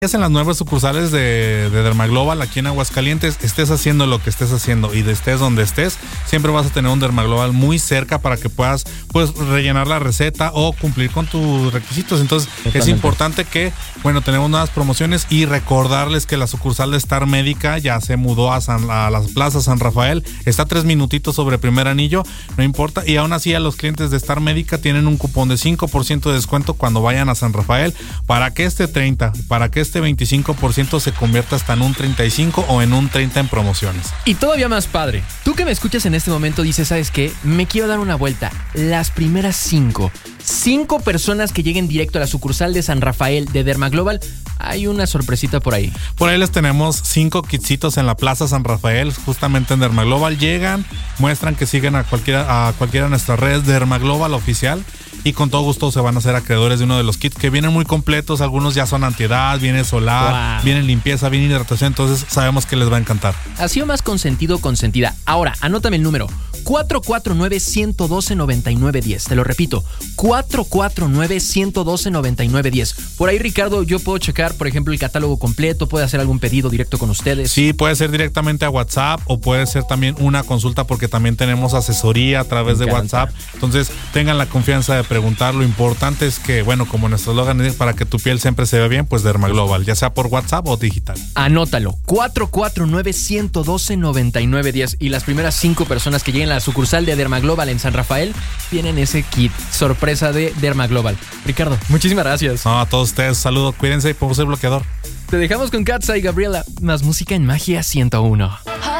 En las nuevas sucursales de Dermaglobal aquí en Aguascalientes, estés haciendo lo que estés haciendo y estés donde estés, siempre vas a tener un Dermaglobal muy cerca para que puedas pues rellenar la receta o cumplir con tus requisitos. Entonces es importante que, bueno, tenemos nuevas promociones y recordarles que la sucursal de Star Médica ya se mudó a la Plaza San Rafael, está 3 minutitos sobre Primer Anillo, no importa, y aún así a los clientes de Star Médica tienen un cupón de 5% de descuento cuando vayan a San Rafael, para que este 30, para que este 25% se convierta hasta en un 35 o en un 30 en promociones. Y todavía más padre, tú que me escuchas en este momento dices, ¿sabes qué? Me quiero dar una vuelta. Las primeras 5 personas que lleguen directo a la sucursal de San Rafael de Dermaglobal, hay una sorpresita por ahí. Por ahí les tenemos 5 kitsitos en la Plaza San Rafael, justamente en Dermaglobal. Llegan, muestran que siguen a cualquiera de nuestras redes Dermaglobal oficial, y con todo gusto se van a hacer acreedores de uno de los kits que vienen muy completos. Algunos ya son antiedad, viene solar, viene limpieza, viene hidratación, entonces sabemos que les va a encantar. Así o más consentido, consentida. Ahora, anótame el número 449-112-9910. Te lo repito, 449-112-9910. Por ahí, Ricardo, yo puedo checar, por ejemplo, el catálogo completo, puede hacer algún pedido directo con ustedes. Sí, puede ser directamente a WhatsApp o puede ser también una consulta, porque también tenemos asesoría a través de WhatsApp. Entonces, tengan la confianza de preguntar. Lo importante es que, bueno, como nuestro eslogan es para que tu piel siempre se vea bien, pues Dermaglobal, ya sea por WhatsApp o digital. Anótalo, 449-112-9910. Y las primeras 5 personas que lleguen a la sucursal de Dermaglobal en San Rafael tienen ese kit sorpresa de Dermaglobal. Ricardo, muchísimas gracias. No, a todos ustedes, saludos, cuídense y pongo el bloqueador. Te dejamos con Katza y Gabriela, más música en Magia 101.